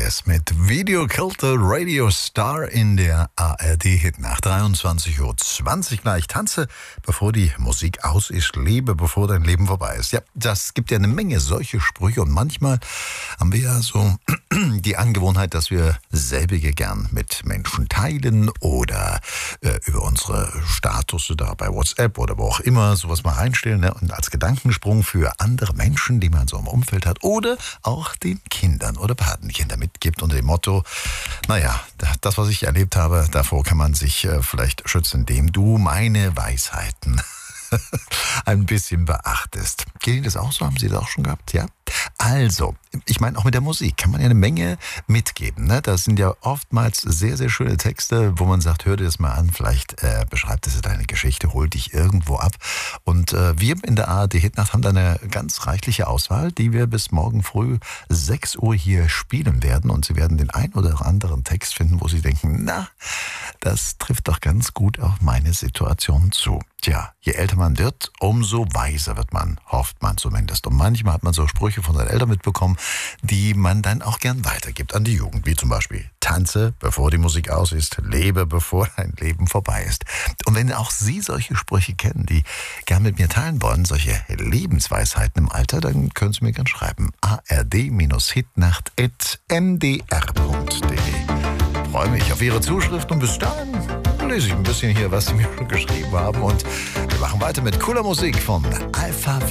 es mit Video Killed the Radio Star in der ARD-Hit nach 23:20 Uhr gleich. Tanze, bevor die Musik aus ist, lebe, bevor dein Leben vorbei ist. Ja, das gibt ja eine Menge solche Sprüche und manchmal haben wir ja so die Angewohnheit, dass wir selbige gern mit Menschen teilen oder über unsere Status da bei WhatsApp oder wo auch immer sowas mal reinstellen, ne? Und als Gedankensprung für andere Menschen, die man so im Umfeld hat oder auch den Kindern oder Patenkindern mitgibt unter dem Motto, naja, das, was ich erlebt habe, davor kann man sich vielleicht schützen, indem du meine Weisheiten ein bisschen beachtest. Geht Ihnen das auch so? Haben Sie das auch schon gehabt? Ja? Also, ich meine, auch mit der Musik kann man ja eine Menge mitgeben. Ne? Das sind ja oftmals sehr, sehr schöne Texte, wo man sagt, hör dir das mal an, vielleicht beschreibt es deine Geschichte, hol dich irgendwo ab. Und wir in der ARD Hitnacht haben da eine ganz reichliche Auswahl, die wir bis morgen früh 6 Uhr hier spielen werden. Und Sie werden den ein oder anderen Text finden, wo Sie denken, na, das trifft doch ganz gut auf meine Situation zu. Tja, je älter man wird, umso weiser wird man, hofft man zumindest. Und manchmal hat man so Sprüche von seinen Eltern mitbekommen, die man dann auch gern weitergibt an die Jugend. Wie zum Beispiel, tanze, bevor die Musik aus ist, lebe, bevor dein Leben vorbei ist. Und wenn auch Sie solche Sprüche kennen, die gern mit mir teilen wollen, solche Lebensweisheiten im Alter, dann können Sie mir gern schreiben. ard-hitnacht@ndr.de. Ich freue mich auf Ihre Zuschrift und bis dahin lese ich ein bisschen hier, was Sie mir schon geschrieben haben. Und wir machen weiter mit cooler Musik von Alpha